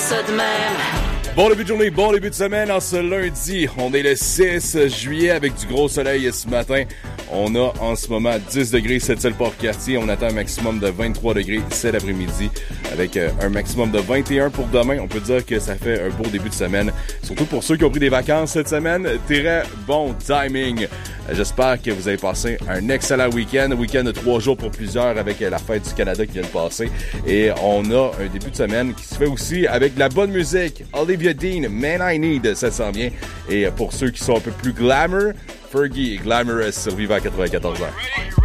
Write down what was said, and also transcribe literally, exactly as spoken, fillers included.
ça de même. Bon début de journée, bon début de semaine en ce lundi. On est le six juillet avec du gros soleil ce matin. On a en ce moment dix degrés Sept-Îles-Port-Cartier. On attend un maximum de vingt-trois degrés cet après-midi avec euh, un maximum de vingt et un pour demain. On peut dire que ça fait un beau début de semaine. Surtout pour ceux qui ont pris des vacances cette semaine. Très bon timing. Euh, j'espère que vous avez passé un excellent week-end. Un week-end de trois jours pour plusieurs avec euh, la fête du Canada qui vient de passer. Et on a un début de semaine qui se fait aussi avec de la bonne musique. Olivia Dean, Man I Need, ça sent bien. Et pour ceux qui sont un peu plus glamour, Fergie et Glamorous sur Viva quatre-vingt-quatorze ans.